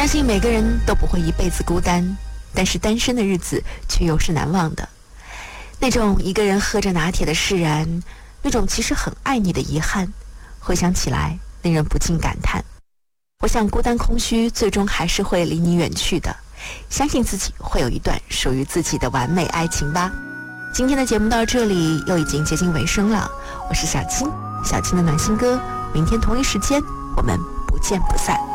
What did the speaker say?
相信每个人都不会一辈子孤单，但是单身的日子却又是难忘的。那种一个人喝着拿铁的释然，那种其实很爱你的遗憾，回想起来令人不禁感叹。我想孤单空虚最终还是会离你远去的，相信自己会有一段属于自己的完美爱情吧。今天的节目到这里又已经接近尾声了，我是小青，小青的暖心歌，明天同一时间我们不见不散。